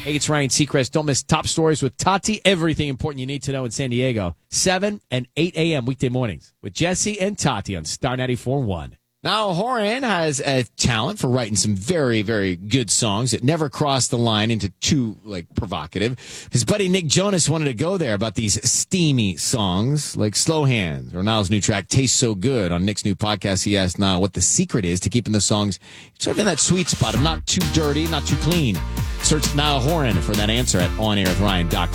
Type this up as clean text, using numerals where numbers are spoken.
Hey, it's Ryan Seacrest. Don't miss Top Stories with Tati. Everything important you need to know in San Diego. 7 and 8 a.m. weekday mornings with Jesse and Tati on Star 94.1. Now, Horan has a talent for writing some very, very good songs that never cross the line into too, provocative. His buddy Nick Jonas wanted to go there about these steamy songs like Slow Hands or Niall's new track, Tastes So Good. On Nick's new podcast, he asked Niall what the secret is to keeping the songs sort of in that sweet spot of not too dirty, not too clean. Search Niall Horan for that answer at onairwithryan.com.